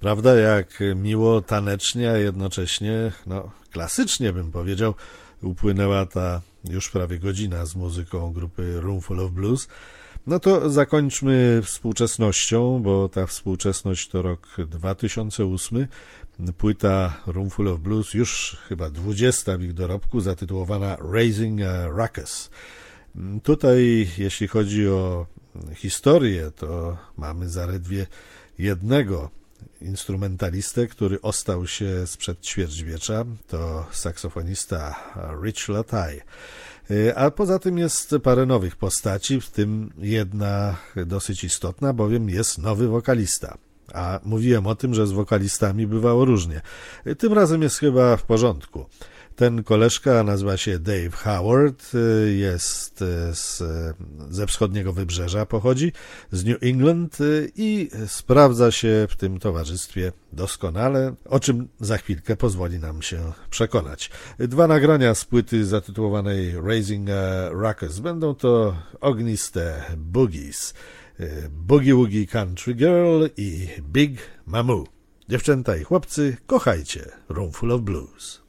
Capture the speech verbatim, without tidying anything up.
Prawda, jak miło, tanecznie, a jednocześnie, no, klasycznie bym powiedział, upłynęła ta już prawie godzina z muzyką grupy Roomful of Blues. No to zakończmy współczesnością, bo ta współczesność to rok dwa tysiące ósmy. Płyta Roomful of Blues, już chyba dwudziesta w ich dorobku, zatytułowana Raising a Ruckus. Tutaj, jeśli chodzi o historię, to mamy zaledwie jednego instrumentalistę, który ostał się sprzed ćwierćwiecza, to saksofonista Rich Lataille. A poza tym jest parę nowych postaci, w tym jedna dosyć istotna, bowiem jest nowy wokalista. A mówiłem o tym, że z wokalistami bywało różnie. Tym razem jest chyba w porządku. Ten koleżka nazywa się Dave Howard, jest z, ze wschodniego wybrzeża, pochodzi z New England i sprawdza się w tym towarzystwie doskonale, o czym za chwilkę pozwoli nam się przekonać. Dwa nagrania z płyty zatytułowanej Raising a Ruckus będą to ogniste boogies, Boogie Woogie Country Girl i Big Mamu. Dziewczęta i chłopcy, kochajcie Roomful of Blues.